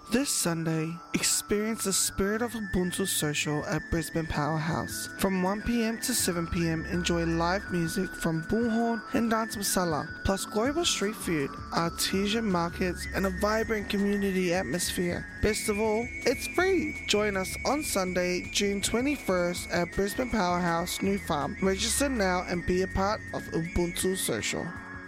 This Sunday, experience the spirit of Ubuntu Social at Brisbane Powerhouse. From 1pm to 7pm, enjoy live music from Bullhorn and Dance Masala, plus global street food, artisan markets, and a vibrant community atmosphere. Best of all, it's free. Join us on Sunday, June 21st at Brisbane Powerhouse, New Farm. Register now and be a part of Ubuntu Social.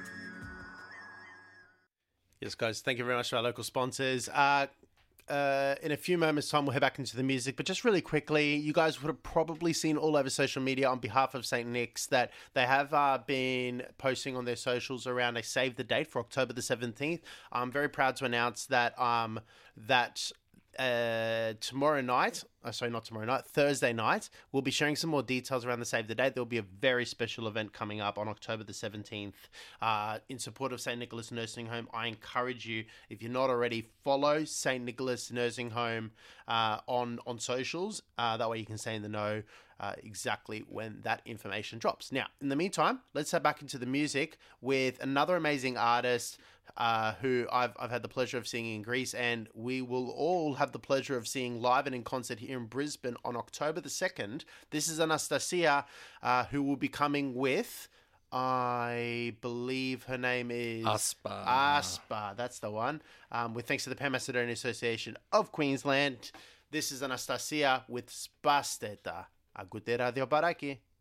Yes, guys, thank you very much to our local sponsors. In a few moments' time, we'll head back into the music, but just really quickly, you guys would have probably seen all over social media on behalf of St. Nick's that they have been posting on their socials around a save the date for October the 17th. I'm very proud to announce that Thursday night, we'll be sharing some more details around the Save the Date. There'll be a very special event coming up on October the 17th in support of St. Nicholas Nursing Home. I encourage you, if you're not already, follow St. Nicholas Nursing Home on socials. That way you can stay in the know exactly when that information drops. Now, in the meantime, let's head back into the music with another amazing artist who I've had the pleasure of seeing in Greece, and we will all have the pleasure of seeing live and in concert here in Brisbane on October the 2nd. This is Anastasia, who will be coming with, I believe her name is Aspa, that's the one. With thanks to the Pan Macedonian Association of Queensland. This is Anastasia with Spasteta. Agute Radio Baraki.